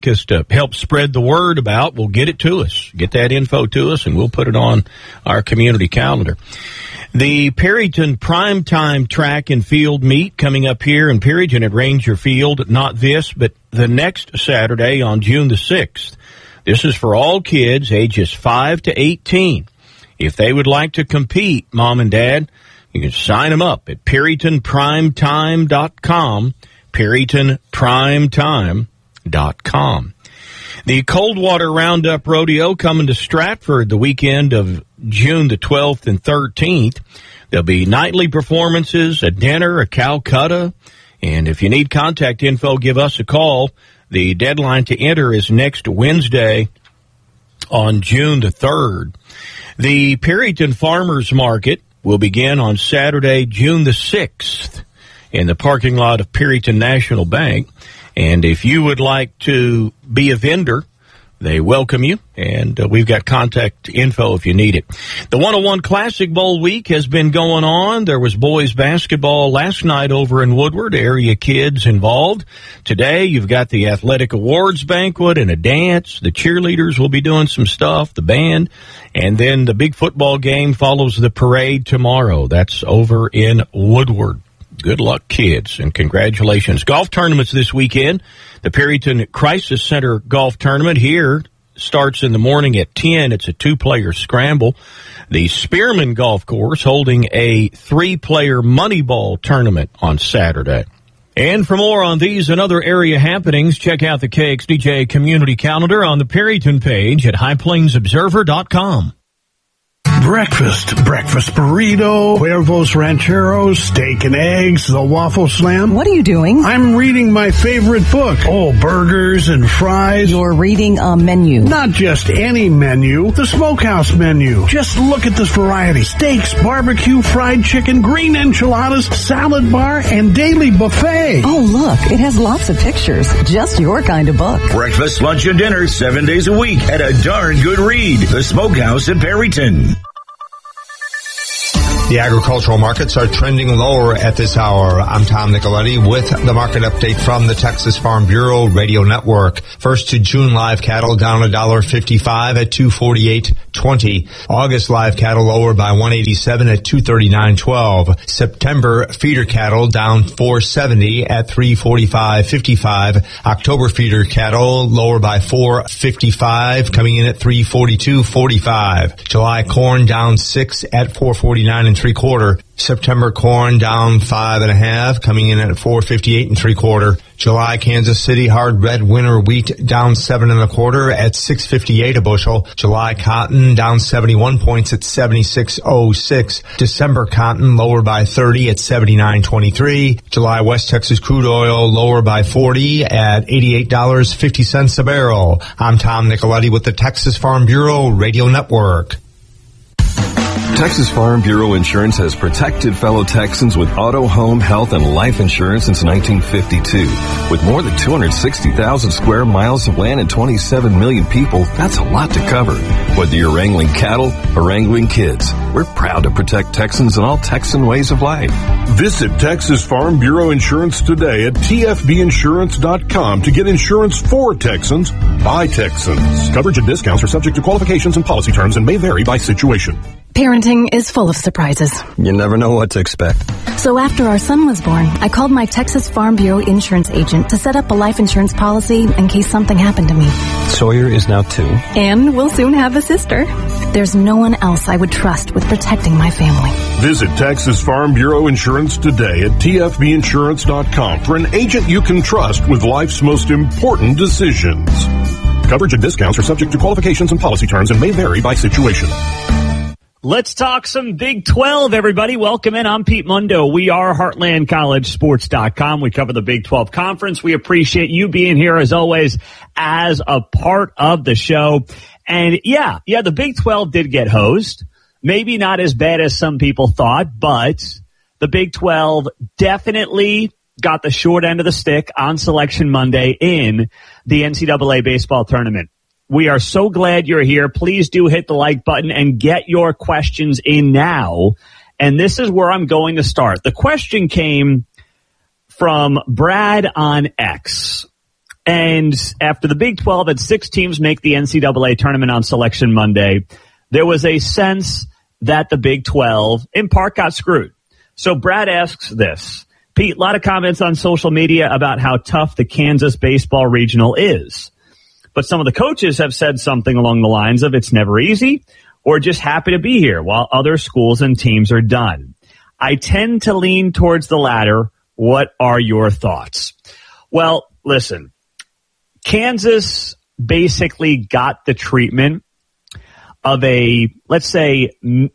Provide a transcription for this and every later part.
us to help spread the word about, well, get it to us. Get that info to us, and we'll put it on our community calendar. The Perryton Primetime Track and Field Meet coming up here in Perryton at Ranger Field. Not this, but the next Saturday on June the 6th. This is for all kids ages 5 to 18. If they would like to compete, Mom and Dad, you can sign them up at PerrytonPrimetime.com, PerrytonPrimetime.com. The Coldwater Roundup Rodeo coming to Stratford the weekend of June the 12th and 13th. There'll be nightly performances, a dinner, a Calcutta, and if you need contact info, give us a call. The deadline to enter is next Wednesday on June the 3rd. The Perryton Farmers Market will begin on Saturday, June the 6th in the parking lot of Perryton National Bank. And if you would like to be a vendor, they welcome you, and we've got contact info if you need it. The 101 Classic Bowl week has been going on. There was boys basketball last night over in Woodward, area kids involved. Today, you've got the athletic awards banquet and a dance. The cheerleaders will be doing some stuff, the band, and then the big football game follows the parade tomorrow. That's over in Woodward. Good luck, kids, and congratulations. Golf tournaments this weekend. The Perryton Crisis Center golf tournament here starts in the morning at 10. It's a 2-player scramble. The Spearman Golf Course holding a 3-player money ball tournament on Saturday. And for more on these and other area happenings, check out the KXDJ community calendar on the Perryton page at highplainsobserver.com. Breakfast burrito, Cuervos Rancheros, steak and eggs, the waffle slam. What are you doing? I'm reading my favorite book. Oh, burgers and fries. You're reading a menu. Not just any menu, the Smokehouse menu. Just look at this variety. Steaks, barbecue, fried chicken, green enchiladas, salad bar, and daily buffet. Oh, look, it has lots of pictures. Just your kind of book. Breakfast, lunch, and dinner 7 days a week at a darn good read. The Smokehouse in Perryton. The agricultural markets are trending lower at this hour. I'm Tom Nicoletti with the market update from the Texas Farm Bureau Radio Network. First to June live cattle down $1.55 at $248.20. August live cattle lower by $1.87 at $239.12. September feeder cattle down $4.70 at $345.55. October feeder cattle lower by $4.55, coming in at $342.45. July corn down 6 at $449 3/4. September corn down 5.5, coming in at $458 3/4. July Kansas City hard red winter wheat down 7 1/4 at $658 a bushel. July cotton down 71 points at $76.06. December cotton lower by 30 at $79.23. July West Texas crude oil lower by 40 at $88.50 a barrel. I'm Tom Nicoletti with the Texas Farm Bureau Radio Network. Texas Farm Bureau Insurance has protected fellow Texans with auto, home, health, and life insurance since 1952. With more than 260,000 square miles of land and 27 million people, that's a lot to cover. Whether you're wrangling cattle or wrangling kids, we're proud to protect Texans in all Texan ways of life. Visit Texas Farm Bureau Insurance today at tfbinsurance.com to get insurance for Texans by Texans. Coverage and discounts are subject to qualifications and policy terms and may vary by situation. Parenting is full of surprises. You never know what to expect. So after our son was born, I called my Texas Farm Bureau insurance agent to set up a life insurance policy in case something happened to me. Sawyer is now 2. And we'll soon have a sister. There's no one else I would trust with protecting my family. Visit Texas Farm Bureau Insurance today at tfbinsurance.com for an agent you can trust with life's most important decisions. Coverage and discounts are subject to qualifications and policy terms and may vary by situation. Let's talk some Big 12, everybody. Welcome in. I'm Pete Mundo. We are HeartlandCollegeSports.com. We cover the Big 12 Conference. We appreciate you being here, as always, as a part of the show. And yeah, the Big 12 did get hosed. Maybe not as bad as some people thought, but the Big 12 definitely got the short end of the stick on Selection Monday in the NCAA baseball tournament. We are so glad you're here. Please do hit the like button and get your questions in now. And this is where I'm going to start. The question came from Brad on X. And after the Big 12 had 6 teams make the NCAA tournament on Selection Monday, there was a sense that the Big 12 in part got screwed. So Brad asks this. Pete, a lot of comments on social media about how tough the Kansas baseball regional is. But some of the coaches have said something along the lines of it's never easy or just happy to be here while other schools and teams are done. I tend to lean towards the latter. What are your thoughts? Well, listen, Kansas basically got the treatment of a, let's say,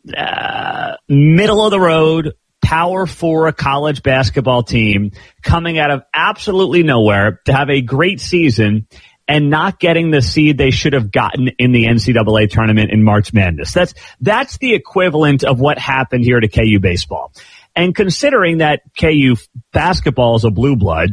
middle of the road, Power 4 college basketball team coming out of absolutely nowhere to have a great season and not getting the seed they should have gotten in the NCAA tournament in March Madness. That's the equivalent of what happened here to KU baseball. And considering that KU basketball is a blue blood,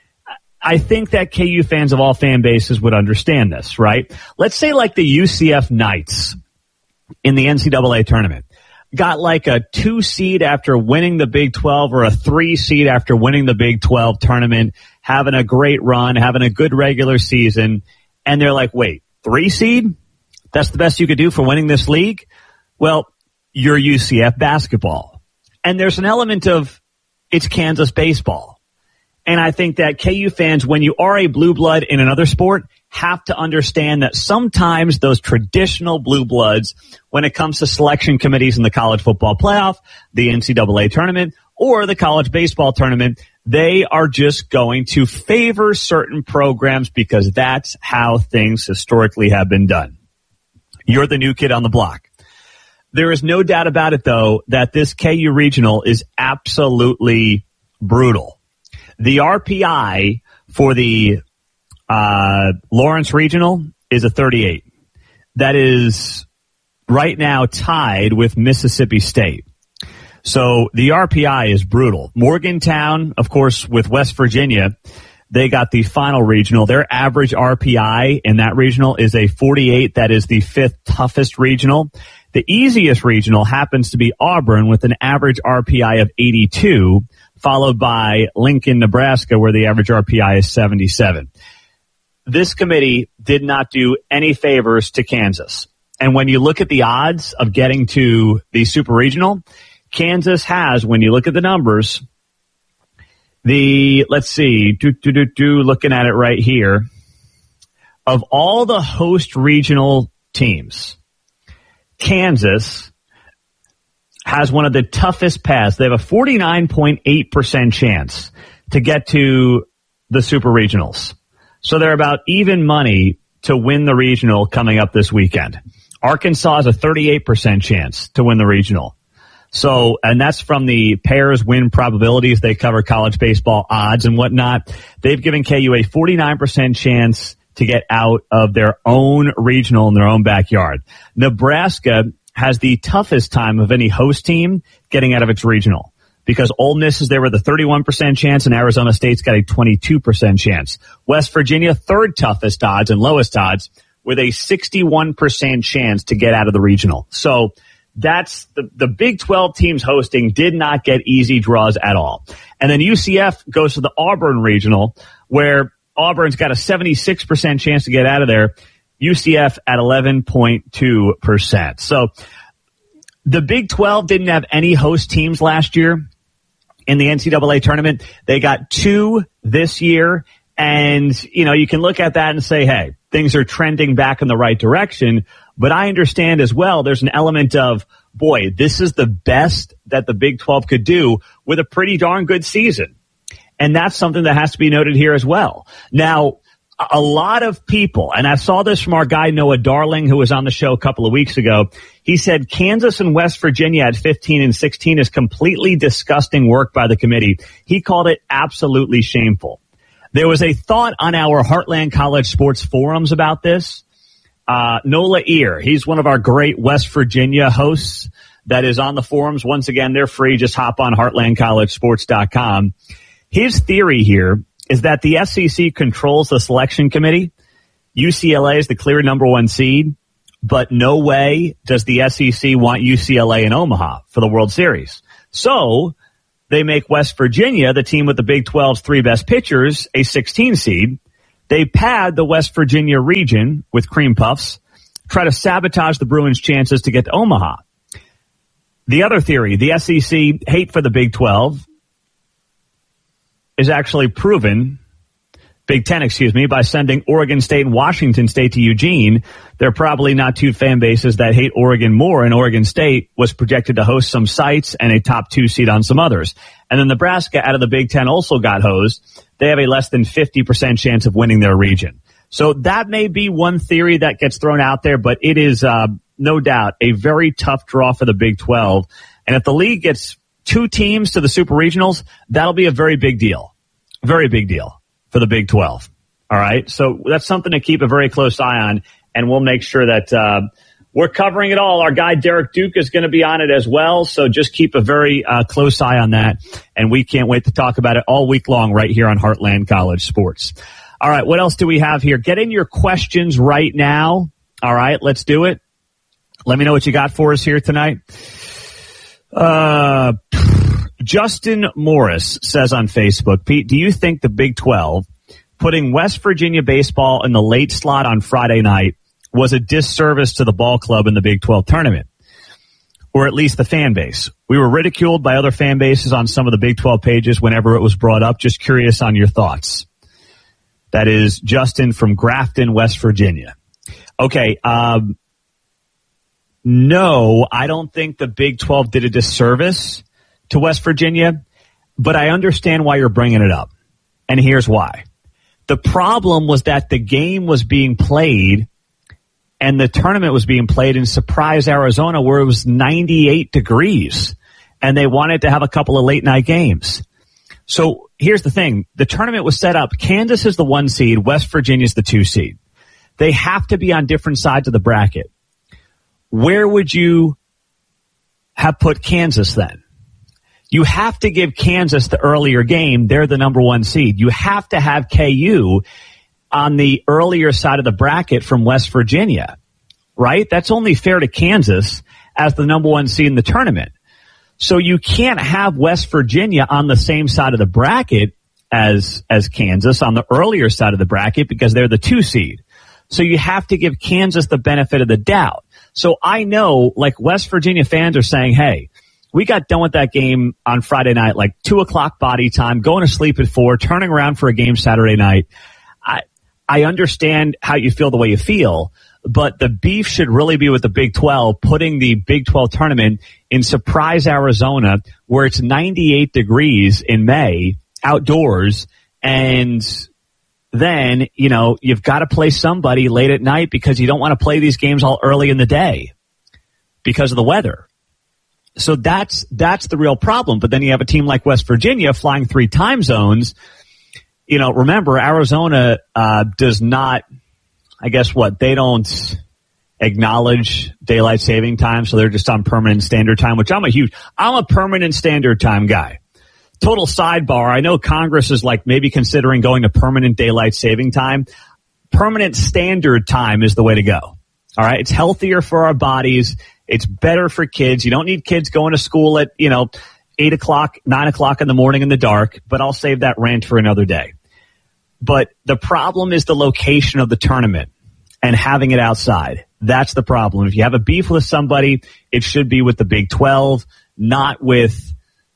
I think that KU fans of all fan bases would understand this, right? Let's say like the UCF Knights in the NCAA tournament got like a 2 seed after winning the Big 12 or a 3 seed after winning the Big 12 tournament, having a great run, having a good regular season. And they're like, wait, 3 seed? That's the best you could do for winning this league? Well, you're UCF basketball. And there's an element of it's Kansas baseball. And I think that KU fans, when you are a blue blood in another sport, have to understand that sometimes those traditional blue bloods, when it comes to selection committees in the college football playoff, the NCAA tournament, or the college baseball tournament, they are just going to favor certain programs because that's how things historically have been done. You're the new kid on the block. There is no doubt about it, though, that this KU regional is absolutely brutal. The RPI for the Lawrence Regional is a 38. That is right now tied with Mississippi State. So the RPI is brutal. Morgantown, of course, with West Virginia, they got the final regional. Their average RPI in that regional is a 48. That is the 5th toughest regional. The easiest regional happens to be Auburn with an average RPI of 82, followed by Lincoln, Nebraska, where the average RPI is 77. This committee did not do any favors to Kansas. And when you look at the odds of getting to the super regional, Kansas has, when you look at the numbers, let's see, looking at it right here, of all the host regional teams, Kansas has one of the toughest paths. They have a 49.8% chance to get to the super regionals. So they're about even money to win the regional coming up this weekend. Arkansas has a 38% chance to win the regional. So, and that's from the pairs win probabilities. They cover college baseball odds and whatnot. They've given KU a 49% chance to get out of their own regional in their own backyard. Nebraska has the toughest time of any host team getting out of its regional because Ole Miss is there with a 31% chance and Arizona State's got a 22% chance. West Virginia, 3rd toughest odds and lowest odds with a 61% chance to get out of the regional. So that's the Big 12 teams hosting did not get easy draws at all. And then UCF goes to the Auburn regional where Auburn's got a 76% chance to get out of there. UCF at 11.2%. So the Big 12 didn't have any host teams last year in the NCAA tournament. They got 2 this year. And, you can look at that and say, hey, things are trending back in the right direction. But I understand as well, there's an element of, boy, this is the best that the Big 12 could do with a pretty darn good season. And that's something that has to be noted here as well. Now, a lot of people, and I saw this from our guy Noah Darling, who was on the show a couple of weeks ago. He said Kansas and West Virginia at 15 and 16 is completely disgusting work by the committee. He called it absolutely shameful. There was a thought on our Heartland College sports forums about this. Nola Ear, he's one of our great West Virginia hosts that is on the forums. Once again, they're free. Just hop on heartlandcollegesports.com. His theory here is that the SEC controls the selection committee. UCLA is the clear number 1 seed, but no way does the SEC want UCLA in Omaha for the World Series. So they make West Virginia, the team with the Big 12's 3 best pitchers, a 16 seed. They pad the West Virginia region with cream puffs, try to sabotage the Bruins' chances to get to Omaha. The other theory, the SEC hate for the Big 12, is actually proven, Big 10, by sending Oregon State and Washington State to Eugene. There are probably not two fan bases that hate Oregon more, and Oregon State was projected to host some sites and a top 2 seed on some others. And then Nebraska out of the Big 10 also got hosed. They have a less than 50% chance of winning their region. So that may be one theory that gets thrown out there, but it is no doubt a very tough draw for the Big 12. And if the league gets 2 teams to the Super Regionals, that'll be a very big deal. Very big deal for the Big 12. All right. So that's something to keep a very close eye on, and we'll make sure that we're covering it all. Our guy Derek Duke is going to be on it as well. So just keep a very close eye on that. And we can't wait to talk about it all week long right here on Heartland College Sports. All right. What else do we have here? Get in your questions right now. All right. Let's do it. Let me know what you got for us here tonight. Justin Morris says on Facebook, Pete, do you think the Big 12 putting West Virginia baseball in the late slot on Friday night was a disservice to the ball club in the Big 12 tournament, or at least the fan base? We were ridiculed by other fan bases on some of the Big 12 pages whenever it was brought up. Just curious on your thoughts. That is Justin from Grafton, West Virginia. Okay. No, I don't think the Big 12 did a disservice to West Virginia, but I understand why you're bringing it up. And here's why. The problem was that the game was being played and the tournament was being played in Surprise, Arizona, where it was 98 degrees, and they wanted to have a couple of late night games. So here's the thing. The tournament was set up. Kansas is the 1 seed. West Virginia is the 2 seed. They have to be on different sides of the bracket. Where would you have put Kansas then? You have to give Kansas the earlier game. They're the number 1 seed. You have to have KU on the earlier side of the bracket from West Virginia, right? That's only fair to Kansas as the number 1 seed in the tournament. So you can't have West Virginia on the same side of the bracket as Kansas on the earlier side of the bracket because they're the 2 seed. So you have to give Kansas the benefit of the doubt. So I know, like, West Virginia fans are saying, hey, we got done with that game on Friday night, like 2 o'clock body time, going to sleep at 4, turning around for a game Saturday night. I understand how you feel the way you feel, but the beef should really be with the Big 12, putting the Big 12 tournament in Surprise, Arizona, where it's 98 degrees in May, outdoors, and then, you know, you've got to play somebody late at night because you don't want to play these games all early in the day because of the weather. So that's the real problem. But then you have a team like West Virginia flying 3 time zones. You know, remember, Arizona does not, I guess what, they don't acknowledge daylight saving time, so they're just on permanent standard time, which I'm a permanent standard time guy. Total sidebar, I know Congress is like maybe considering going to permanent daylight saving time. Permanent standard time is the way to go. All right, it's healthier for our bodies. It's better for kids. You don't need kids going to school at, 8 o'clock, 9 o'clock in the morning in the dark, but I'll save that rant for another day. But the problem is the location of the tournament and having it outside. That's the problem. If you have a beef with somebody, it should be with the Big 12, not with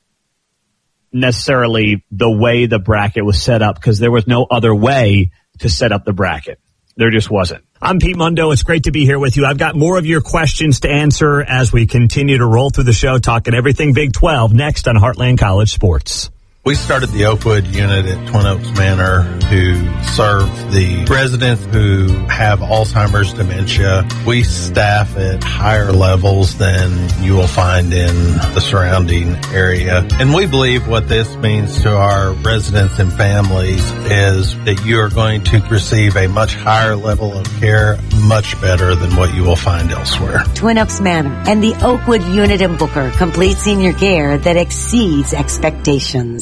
necessarily the way the bracket was set up, because there was no other way to set up the bracket. There just wasn't. I'm Pete Mundo. It's great to be here with you. I've got more of your questions to answer as we continue to roll through the show, talking everything Big 12 next on Heartland College Sports. We started the Oakwood unit at Twin Oaks Manor to serve the residents who have Alzheimer's, dementia. We staff at higher levels than you will find in the surrounding area. And we believe what this means to our residents and families is that you are going to receive a much higher level of care, much better than what you will find elsewhere. Twin Oaks Manor and the Oakwood unit in Booker, complete senior care that exceeds expectations.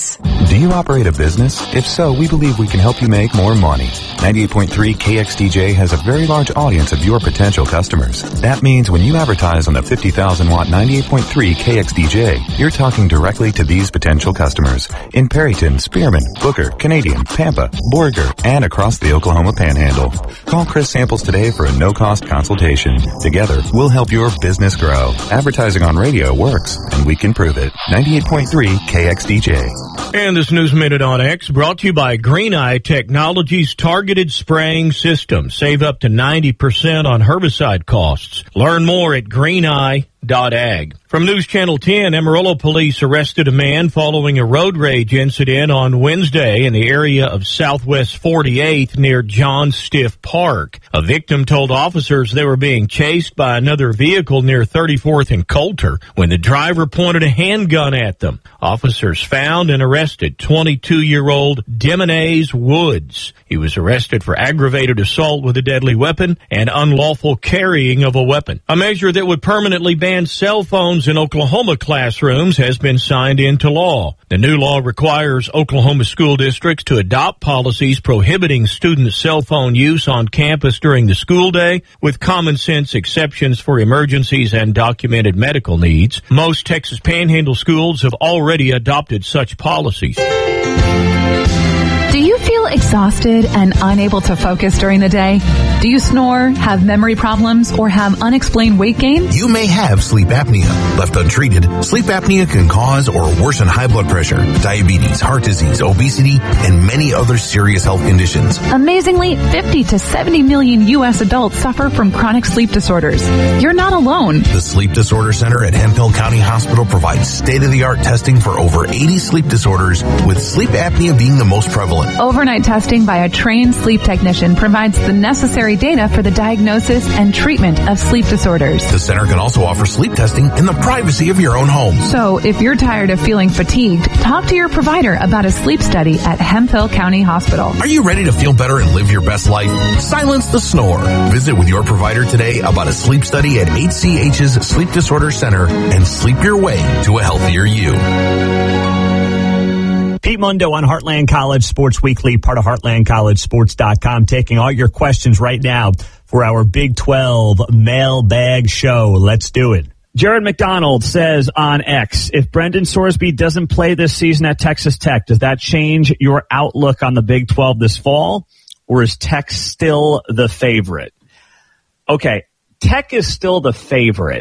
Do you operate a business? If so, we believe we can help you make more money. 98.3 KXDJ has a very large audience of your potential customers. That means when you advertise on the 50,000 watt 98.3 KXDJ, you're talking directly to these potential customers in Perryton, Spearman, Booker, Canadian, Pampa, Borger, and across the Oklahoma Panhandle. Call Chris Samples today for a no-cost consultation. Together, we'll help your business grow. Advertising on radio works, and we can prove it. 98.3 KXDJ. And this News Minute on X brought to you by Green Eye Technologies Targeted Spraying System. Save up to 90% on herbicide costs. Learn more at greeneye.ag. From News Channel 10, Amarillo police arrested a man following a road rage incident on Wednesday in the area of Southwest 48th near John Stiff Park. A victim told officers they were being chased by another vehicle near 34th and Coulter when the driver pointed a handgun at them. Officers found and arrested 22-year-old Demonays Woods. He was arrested for aggravated assault with a deadly weapon and unlawful carrying of a weapon. A measure that would permanently ban cell phones in Oklahoma classrooms has been signed into law. The new law requires Oklahoma school districts to adopt policies prohibiting student cell phone use on campus during the school day, with common sense exceptions for emergencies and documented medical needs. Most Texas Panhandle schools have already adopted such policies. Do you feel exhausted and unable to focus during the day? Do you snore, have memory problems, or have unexplained weight gain? You may have sleep apnea. Left untreated, sleep apnea can cause or worsen high blood pressure, diabetes, heart disease, obesity, and many other serious health conditions. Amazingly, 50 to 70 million U.S. adults suffer from chronic sleep disorders. You're not alone. The Sleep Disorder Center at Hemphill County Hospital provides state-of-the-art testing for over 80 sleep disorders, with sleep apnea being the most prevalent. Overnight testing by a trained sleep technician provides the necessary data for the diagnosis and treatment of sleep disorders. The center can also offer sleep testing in the privacy of your own home. So if you're tired of feeling fatigued, talk to your provider about a sleep study at Hemphill County Hospital. Are you ready to feel better and live your best life? Silence the snore. Visit with your provider today about a sleep study at HCH's Sleep Disorder Center and sleep your way to a healthier you. Pete Mundo on Heartland College Sports Weekly, part of HeartlandCollegeSports.com, taking all your questions right now for our Big 12 mailbag show. Let's do it. Jared McDonald says on X, if Brendan Sorsby doesn't play this season at Texas Tech, does that change your outlook on the Big 12 this fall, or is Tech still the favorite? Okay, Tech is still the favorite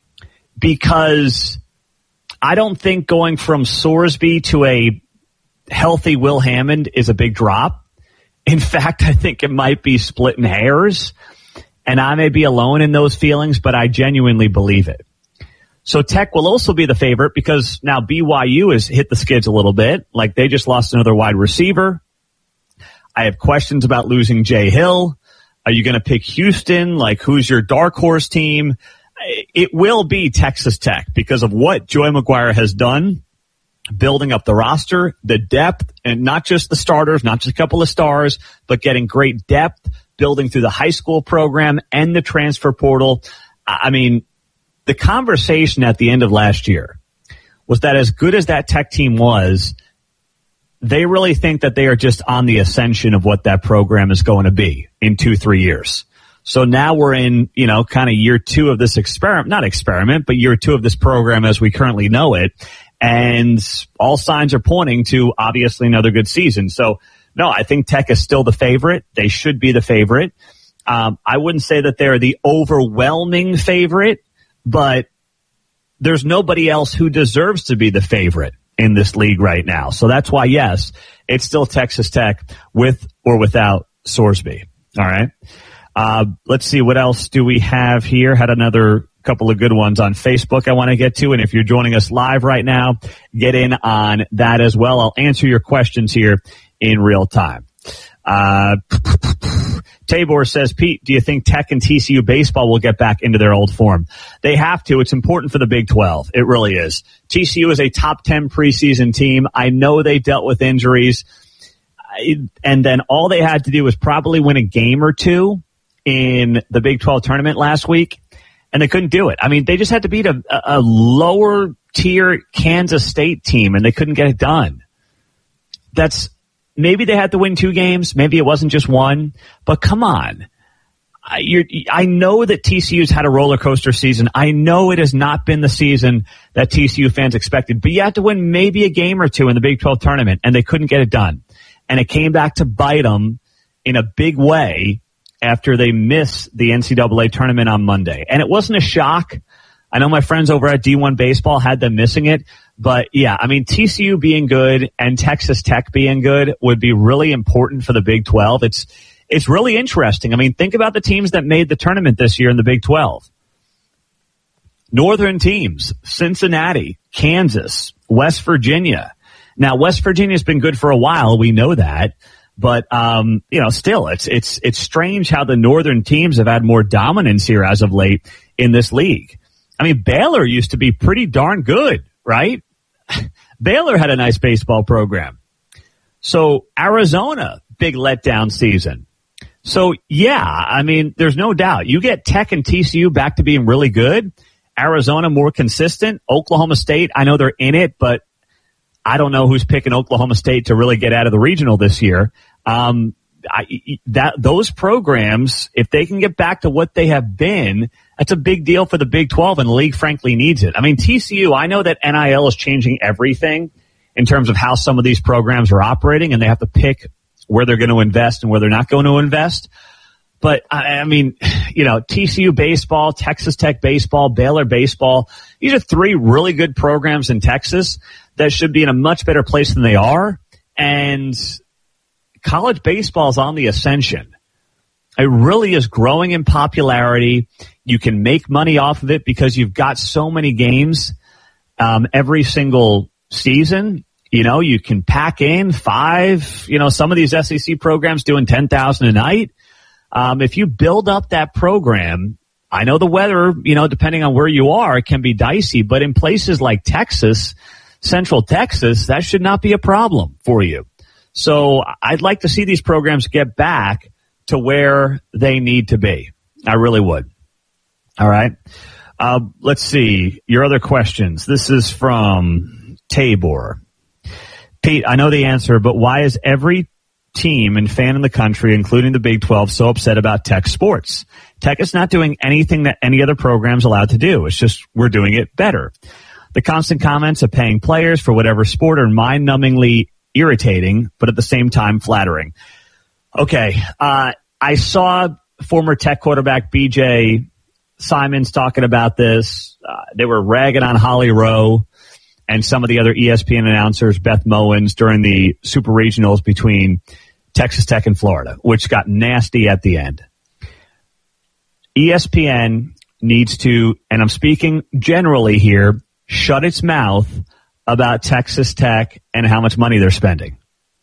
because I don't think going from Sorsby to a healthy Will Hammond is a big drop. In fact, I think it might be splitting hairs, and I may be alone in those feelings, but I genuinely believe it. So Tech will also be the favorite because now BYU has hit the skids a little bit. Like, they just lost another wide receiver. I have questions about losing Jay Hill. Are you going to pick Houston? Like, who's your dark horse team? It will be Texas Tech because of what Joey McGuire has done, building up the roster, the depth, and not just the starters, not just a couple of stars, but getting great depth, building through the high school program and the transfer portal. I mean, the conversation at the end of last year was that as good as that Tech team was, they really think that they are just on the ascension of what that program is going to be in 2-3 years. So now we're in, kind of year 2 of this but year 2 of this program as we currently know it. And all signs are pointing to obviously another good season. So no, I think Tech is still the favorite. They should be the favorite. I wouldn't say that they're the overwhelming favorite, but there's nobody else who deserves to be the favorite in this league right now. So that's why, yes, it's still Texas Tech with or without Sorsby. All right. Let's see, what else do we have here? Had another couple of good ones on Facebook I want to get to. And if you're joining us live right now, get in on that as well. I'll answer your questions here in real time. Tabor says, Pete, do you think Tech and TCU baseball will get back into their old form? They have to. It's important for the Big 12. It really is. TCU is a top 10 preseason team. I know they dealt with injuries. And then all they had to do was probably win a game or two in the Big 12 tournament last week. And they couldn't do it. I mean, they just had to beat a lower tier Kansas State team, and they couldn't get it done. maybe they had to win 2 games. Maybe it wasn't just one. But come on. I know that TCU's had a roller coaster season. I know it has not been the season that TCU fans expected. But you had to win maybe a game or 2 in the Big 12 tournament, and they couldn't get it done. And it came back to bite them in a big way after they missed the NCAA tournament on Monday. And it wasn't a shock. I know my friends over at D1 Baseball had them missing it. But, yeah, I mean, TCU being good and Texas Tech being good would be really important for the Big 12. It's really interesting. I mean, think about the teams that made the tournament this year in the Big 12. Northern teams, Cincinnati, Kansas, West Virginia. Now, West Virginia's been good for a while. We know that. But, still, it's strange how the Northern teams have had more dominance here as of late in this league. I mean, Baylor used to be pretty darn good, right? Baylor had a nice baseball program. So Arizona, big letdown season. So, yeah, I mean, there's no doubt. You get Tech and TCU back to being really good. Arizona more consistent. Oklahoma State, I know they're in it, but I don't know who's picking Oklahoma State to really get out of the regional this year. Those programs, if they can get back to what they have been, that's a big deal for the Big 12, and the league frankly needs it. I mean, TCU, I know that NIL is changing everything in terms of how some of these programs are operating, and they have to pick where they're going to invest and where they're not going to invest. But, I mean, TCU baseball, Texas Tech baseball, Baylor baseball, these are 3 really good programs in Texas that should be in a much better place than they are. And college baseball is on the ascension. It really is growing in popularity. You can make money off of it because you've got so many games every single season. You can pack in 5, some of these SEC programs doing 10,000 a night. If you build up that program, I know the weather, depending on where you are, it can be dicey, but in places like Texas, Central Texas, that should not be a problem for you. So I'd like to see these programs get back to where they need to be. I really would. All right. Let's see your other questions. This is from Tabor. Pete, I know the answer, but why is every team and fan in the country, including the Big 12, so upset about Tech sports? Tech is not doing anything that any other program's allowed to do. It's just we're doing it better. The constant comments of paying players for whatever sport are mind-numbingly irritating, but at the same time flattering. Okay, I saw former Tech quarterback B.J. Simons talking about this. They were ragging on Holly Rowe and some of the other ESPN announcers, Beth Mowins, during the Super Regionals between Texas Tech and Florida, which got nasty at the end. ESPN needs to, and I'm speaking generally here, shut its mouth about Texas Tech and how much money they're spending.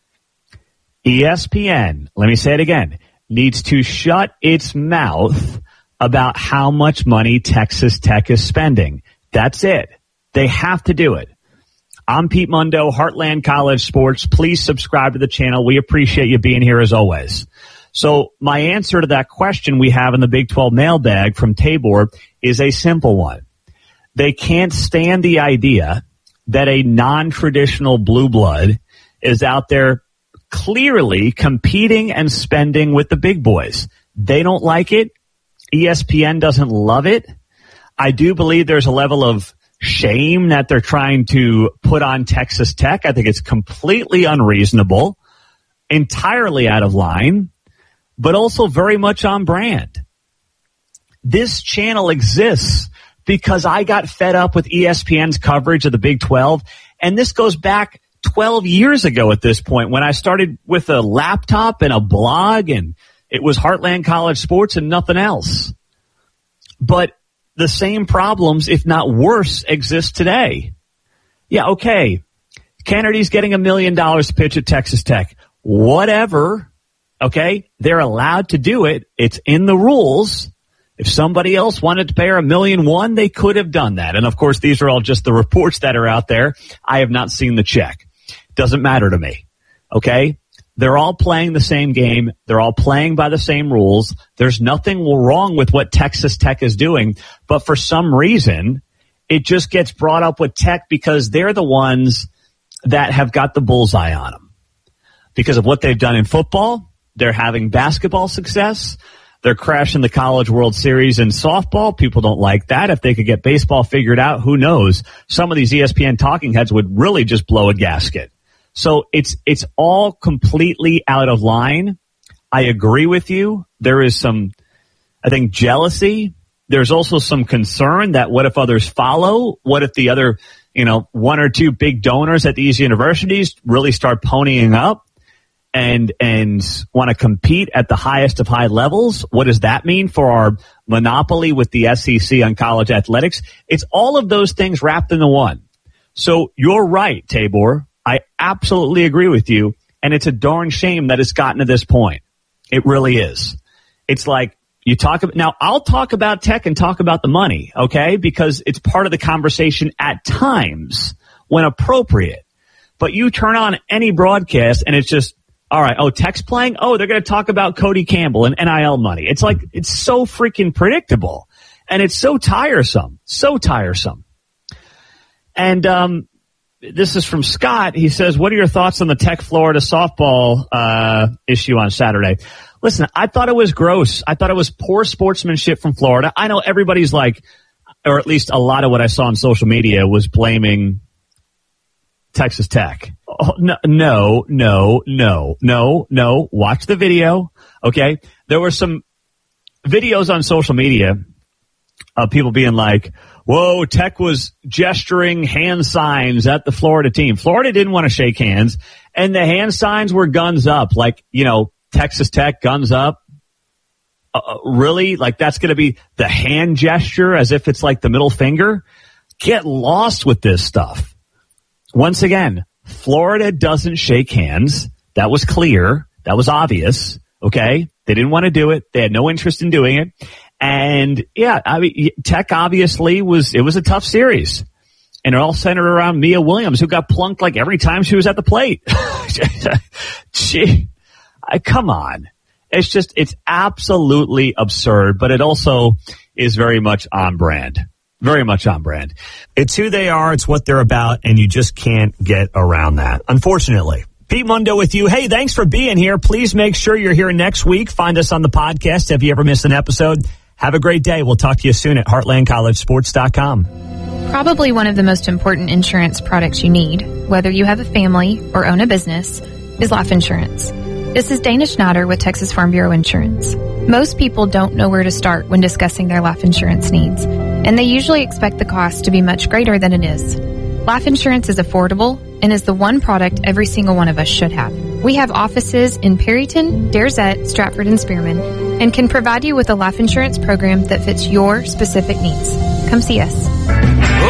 ESPN, let me say it again, needs to shut its mouth about how much money Texas Tech is spending. That's it. They have to do it. I'm Pete Mundo, Heartland College Sports. Please subscribe to the channel. We appreciate you being here as always. So my answer to that question we have in the Big 12 mailbag from Tabor is a simple one. They can't stand the idea that a non-traditional blue blood is out there clearly competing and spending with the big boys. They don't like it. ESPN doesn't love it. I do believe there's a level of shame that they're trying to put on Texas Tech. I think it's completely unreasonable, entirely out of line, but also very much on brand. This channel exists because I got fed up with ESPN's coverage of the Big 12, and this goes back 12 years ago at this point when I started with a laptop and a blog, and it was Heartland College Sports and nothing else. But the same problems, if not worse, exist today. Yeah, okay. Kennedy's getting $1 million to pitch at Texas Tech. Whatever. Okay? They're allowed to do it. It's in the rules. If somebody else wanted to pay her $1.1 million, they could have done that. And of course, these are all just the reports that are out there. I have not seen the check. Doesn't matter to me. Okay? They're all playing the same game. They're all playing by the same rules. There's nothing wrong with what Texas Tech is doing. But for some reason, it just gets brought up with Tech because they're the ones that have got the bullseye on them. because of what they've done in football. They're having basketball success. They're crashing the College World Series in softball. People don't like that. If they could get baseball figured out, who knows? Some of these ESPN talking heads would really just blow a gasket. So it's all completely out of line. I agree with you. There is some, I think, jealousy. There's also some concern that what if others follow? What if the other, one or two big donors at these universities really start ponying up and want to compete at the highest of high levels? What does that mean for our monopoly with the SEC on college athletics? It's all of those things wrapped into one. So you're right, Tabor. I absolutely agree with you. And it's a darn shame that it's gotten to this point. It really is. It's like you talk about, now I'll talk about tech and talk about the money, okay? Because it's part of the conversation at times when appropriate. But you turn on any broadcast and it's just, all right, tech's playing? Oh, they're going to talk about Cody Campbell and NIL money. It's like, it's so freaking predictable. And it's so tiresome. So tiresome. And, this is from Scott. He says, what are your thoughts on the Tech Florida softball issue on Saturday? Listen, I thought it was gross. I thought it was poor sportsmanship from Florida. I know everybody's like, or at least a lot of what I saw on social media was blaming Texas Tech. Oh, no. Watch the video, okay? There were some videos on social media of people being like, whoa, Tech was gesturing hand signs at the Florida team. Florida didn't want to shake hands, and the hand signs were guns up. Like, Texas Tech, guns up. Really? Like, that's going to be the hand gesture as if it's like the middle finger? Get lost with this stuff. Once again, Florida doesn't shake hands. That was clear. That was obvious. Okay? They didn't want to do it. They had no interest in doing it. And yeah, I mean, Tech obviously it was a tough series, and it all centered around Mia Williams, who got plunked like every time she was at the plate. Come on. It's absolutely absurd, but it also is very much on brand. Very much on brand. It's who they are. It's what they're about, and you just can't get around that, unfortunately. Pete Mundo with you. Hey, thanks for being here. Please make sure you're here next week. Find us on the podcast if you ever miss an episode. Have a great day. We'll talk to you soon at heartlandcollegesports.com. Probably one of the most important insurance products you need, whether you have a family or own a business, is life insurance. This is Dana Schneider with Texas Farm Bureau Insurance. Most people don't know where to start when discussing their life insurance needs, and they usually expect the cost to be much greater than it is. Life insurance is affordable and is the one product every single one of us should have. We have offices in Perryton, Daresette, Stratford, and Spearman, and can provide you with a life insurance program that fits your specific needs. Come see us.